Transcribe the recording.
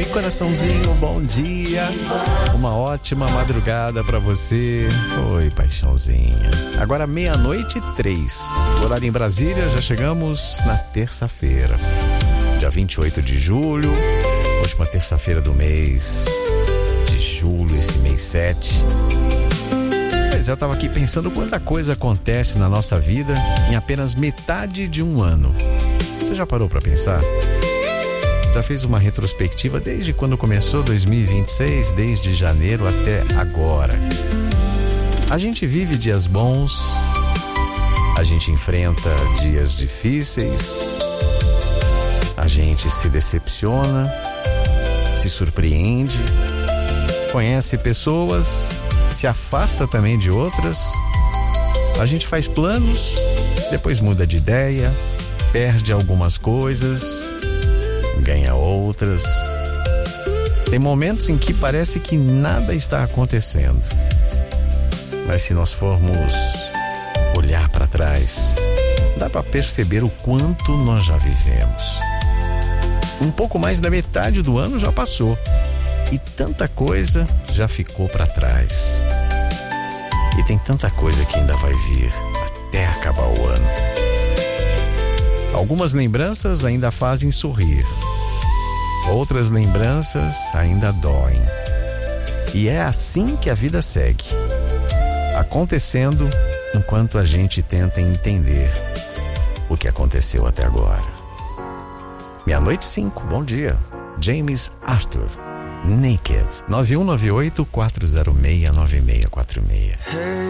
coraçãozinho, bom dia. Uma ótima madrugada pra você. Oi, paixãozinha. Agora 00:03. Horário em Brasília, já chegamos na terça-feira. Dia 28 de julho, última terça-feira do mês de julho, esse mês 7. Pois é, eu tava aqui pensando quanta coisa acontece na nossa vida em apenas metade de um ano. Você já parou pra pensar? Já fez uma retrospectiva desde quando começou 2026, desde janeiro até agora? A gente vive dias bons, a gente enfrenta dias difíceis, a gente se decepciona, se surpreende, conhece pessoas, se afasta também de outras. A gente faz planos, depois muda de ideia, perde algumas coisas, ganha outras. Tem momentos em que parece que nada está acontecendo. Mas se nós formos olhar para trás, dá para perceber o quanto nós já vivemos. Um pouco mais da metade do ano já passou e tanta coisa já ficou para trás. E tem tanta coisa que ainda vai vir até acabar o ano. Algumas lembranças ainda fazem sorrir. Outras lembranças ainda doem. E é assim que a vida segue, acontecendo enquanto a gente tenta entender o que aconteceu até agora. 00:05, bom dia. James Arthur, Naked. 9198-406-9646.